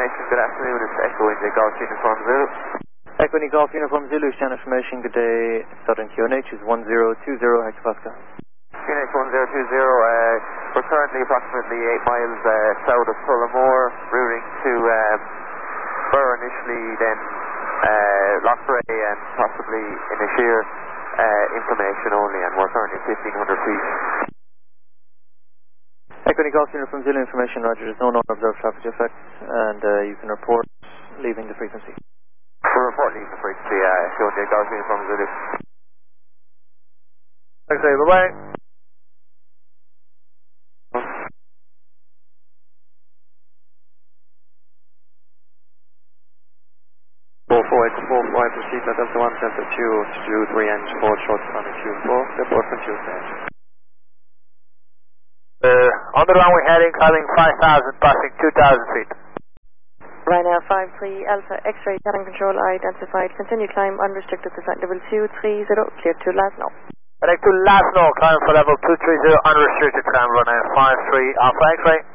information, good afternoon, it's Echo India Golf Uniform Zulu. Echo India Golf Uniform Zulu, Shan information, good day, Southern QNH is 1020 hectopascal. QNH 1020, we're currently approximately 8 miles south of Tullamore, routing to Burr initially, then Lochbray and possibly Inisheer, information only, and we're currently 1500 feet. Echo India Golf Uniform Zulu information, roger, there's no non-observed traffic effects, and you can report leaving the frequency. We're reporting leaving the frequency, Echo India Golf Uniform Zulu. Thanks, bye-bye. 4845, proceed at Delta 1, Delta 2 to 3 and 4 short on Q4, report from Tuesday. On the runway heading, climbing 5,000, passing 2,000 feet. Ryanair 53 Alpha X-ray cabin control identified, continue climb unrestricted to flight level 230, clear to Lasno. Connect to Lasno, climb for level 230, unrestricted climb, Ryanair 53 Alpha X-ray.